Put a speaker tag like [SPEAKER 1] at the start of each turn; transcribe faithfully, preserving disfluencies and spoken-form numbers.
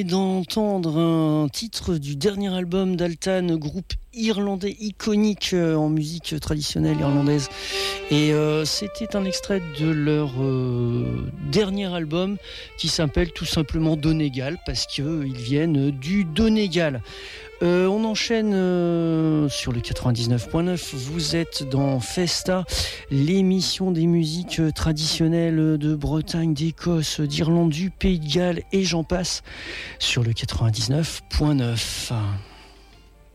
[SPEAKER 1] venez d'entendre un titre du dernier album d'Altan, groupe irlandais iconique en musique traditionnelle irlandaise. Et euh, c'était un extrait de leur euh, dernier album qui s'appelle tout simplement Donegal, parce qu'ils viennent du Donegal. Euh, on enchaîne euh, sur le quatre-vingt-dix-neuf point neuf. Vous êtes dans Festa, l'émission des musiques traditionnelles de Bretagne, d'Écosse, d'Irlande, du Pays de Galles et j'en passe sur le quatre-vingt-dix-neuf point neuf.